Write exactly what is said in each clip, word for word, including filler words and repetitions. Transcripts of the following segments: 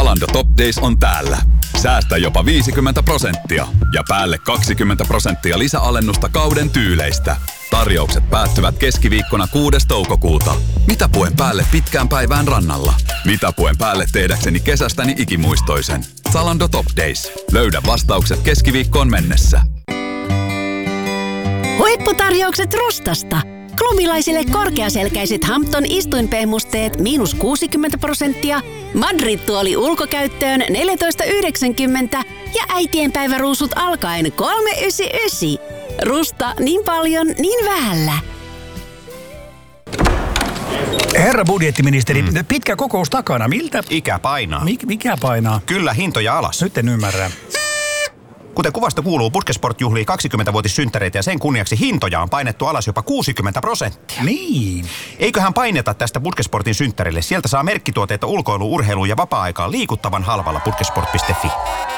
Zalando Top Days on täällä. Säästä jopa viisikymmentä prosenttia ja päälle kaksikymmentä prosenttia lisäalennusta kauden tyyleistä. Tarjoukset päättyvät keskiviikkona kuudes toukokuuta. Mitä puen päälle pitkään päivään rannalla? Mitä puen päälle tehdäkseni kesästäni ikimuistoisen? Zalando Top Days. Löydä vastaukset keskiviikkoon mennessä. Huipputarjoukset Rustasta. Klubilaisille korkeaselkäiset Hampton istuinpehmusteet miinus kuusikymmentä prosenttia, Madrid-tuoli ulkokäyttöön neljätoista yhdeksänkymmentä ja äitienpäiväruusut alkaen kolme yhdeksänkymmentäyhdeksän. Rusta niin paljon, niin vähällä. Herra budjettiministeri, mm. pitkä kokous takana. Miltä? Ikä painaa. Mik, mikä painaa? Kyllä, hintoja alas. Nyt en ymmärrä. Kuten kuvasta kuuluu, Puskesport juhlii kaksikymmentävuotissynttäreitä ja sen kunniaksi hintoja on painettu alas jopa kuusikymmentä prosenttia. Niin. Eiköhän paineta tästä Puskesportin synttärille. Sieltä saa merkkituotteita ulkoilu, urheilu ja vapaa-aikaan liikuttavan halvalla puskesport piste fi.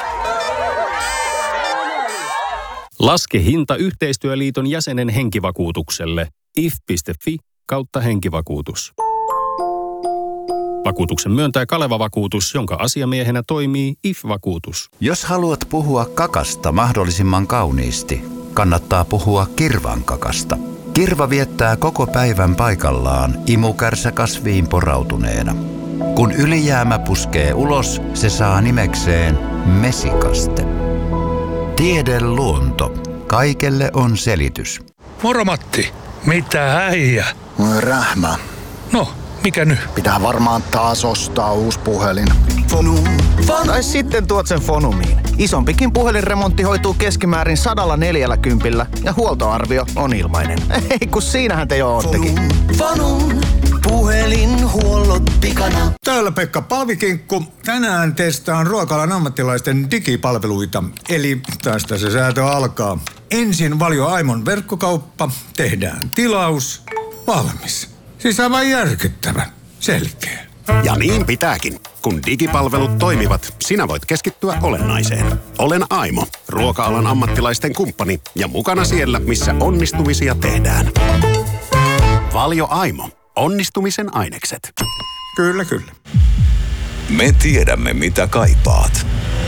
Laske hinta Yhteistyöliiton jäsenen henkivakuutukselle. if piste fi kautta henkivakuutus. Vakuutuksen myöntää Kaleva Vakuutus, jonka asiamiehenä toimii I F-vakuutus. Jos haluat puhua kakasta mahdollisimman kauniisti, kannattaa puhua kirvan kakasta. Kirva viettää koko päivän paikallaan imukärsä kasviin porautuneena. Kun ylijäämä puskee ulos, se saa nimekseen mesikaste. Tiede luonto. Kaikelle on selitys. Moro Matti. Mitä äijä? Rähmä. No, mikä nyt? Pitää varmaan taas ostaa uusi puhelin. Fonum. Tai sitten tuot sen Fonumiin. Isompikin puhelinremontti hoituu keskimäärin sadalla neljällä kympillä ja huoltoarvio on ilmainen. Ei kun siinähän te jo oottekin. Fonum. Puhelinhuollot pikana. Täällä Pekka Palvikinkku. Tänään testaan Ruoka-alan ammattilaisten digipalveluita. Eli tästä se säätö alkaa. Ensin Valio Aimon verkkokauppa. Tehdään tilaus. Valmis. Siis aivan järkyttävä. Selkeä. Ja niin pitääkin. Kun digipalvelut toimivat, sinä voit keskittyä olennaiseen. Olen Aimo, ruoka-alan ammattilaisten kumppani ja mukana siellä, missä onnistumisia tehdään. Valio Aimo. Onnistumisen ainekset. Kyllä, kyllä. Me tiedämme, mitä kaipaat.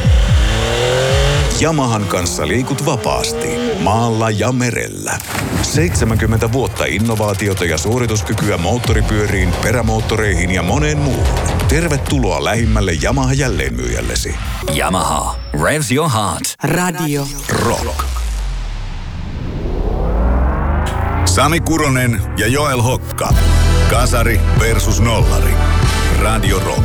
Yamahan kanssa liikut vapaasti, maalla ja merellä. seitsemänkymmentä vuotta innovaatiota ja suorituskykyä moottoripyöriin, perämoottoreihin ja moneen muuhun. Tervetuloa lähimmälle Yamaha jälleenmyyjällesi. Yamaha. Revs your heart. Radio Rock. Sami Kuronen ja Joel Hokka. Kasari versus nollari. Radio Rock.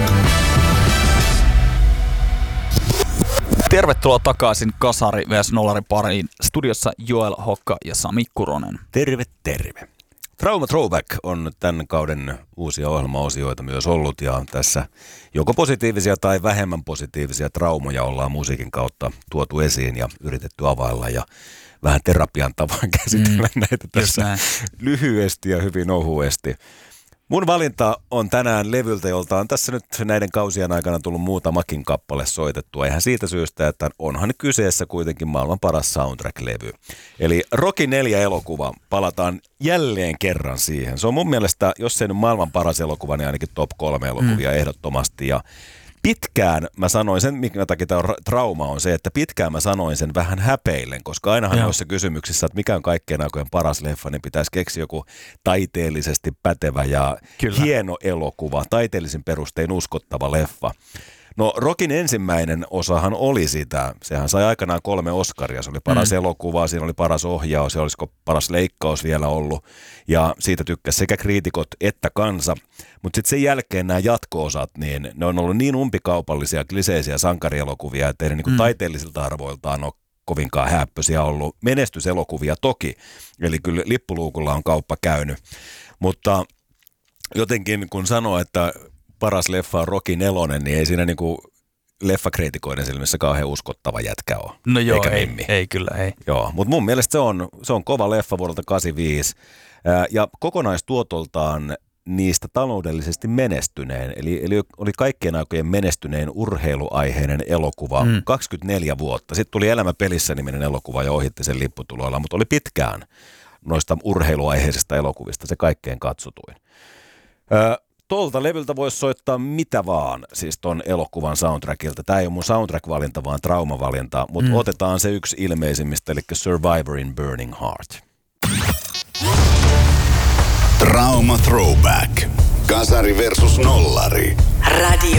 Tervetuloa takaisin Kasari versus nollari pariin. Studiossa Joel Hokka ja Sami Kuronen. Terve, terve. Trauma Throwback on tämän kauden uusia ohjelmaosioita myös ollut ja tässä joko positiivisia tai vähemmän positiivisia traumoja ollaan musiikin kautta tuotu esiin ja yritetty availla ja vähän terapian tavoin käsitellä mm, näitä tässä lyhyesti ja hyvin ohuesti. Mun valinta on tänään levyltä, jolta on tässä nyt näiden kausien aikana tullut muutamakin kappale soitettua. Eihän siitä syystä, että onhan kyseessä kuitenkin maailman paras soundtrack-levy. Eli Rocky neljä elokuva, palataan jälleen kerran siihen. Se on mun mielestä, jos se nyt maailman paras elokuva, niin ainakin top kolme elokuvia mm. ehdottomasti. Ja pitkään mä sanoin sen, minkä takia tämä trauma on se, että pitkään mä sanoin sen vähän häpeillen, koska ainahan Joo. noissa kysymyksissä, että mikä on kaikkien aikojen paras leffa, niin pitäisi keksiä joku taiteellisesti pätevä ja Kyllä. hieno elokuva, taiteellisin perustein uskottava leffa. No Rockin ensimmäinen osahan oli sitä, sehän sai aikanaan kolme Oscaria, se oli paras mm. elokuva, siinä oli paras ohjaus, se olisiko paras leikkaus vielä ollut ja siitä tykkäsi sekä kriitikot että kansa, mutta sitten sen jälkeen nämä jatko-osat, niin ne on ollut niin umpikaupallisia, kliseisiä sankarielokuvia, että ei ne niin kuin mm. taiteellisilta arvoiltaan ole kovinkaan häppöisiä ollut, menestyselokuvia toki, eli kyllä lippuluukulla on kauppa käynyt, mutta jotenkin kun sanoo, että paras leffa on Rocky nelonen, niin ei siinä niinku leffakriitikoiden silmissä kauhean uskottava jätkä ole. No joo, eikä ei, mimmi. ei kyllä, ei. Joo, mutta mun mielestä se on, se on kova leffa vuodelta kahdeksankymmentäviisi ja kokonaistuotoltaan niistä taloudellisesti menestyneen, eli, eli oli kaikkien aikojen menestyneen urheiluaiheinen elokuva, mm. kaksikymmentäneljä vuotta. Sitten tuli Elämä pelissä -niminen elokuva ja ohitti sen lipputuloilla, mutta oli pitkään noista urheiluaiheisista elokuvista se kaikkein katsotuin. Öö, tolta levyltä voisi soittaa mitä vaan, siis ton elokuvan soundtrackilta. Tämä ei ole mun soundtrack-valinta, vaan traumavalinta, mutta mm. otetaan se yksi ilmeisimmistä, eli Survivor in Burning Heart. Trauma Throwback. Kasari versus nollari. Radio.